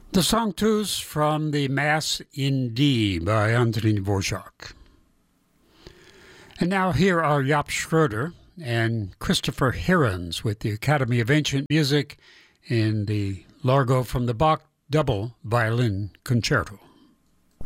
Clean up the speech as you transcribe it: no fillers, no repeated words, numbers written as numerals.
The Sanctus from the Mass in D by Antonín Dvorak. And now here are Jaap Schroeder and Christopher Herons with the Academy of Ancient Music in the Largo from the Bach Double Violin Concerto.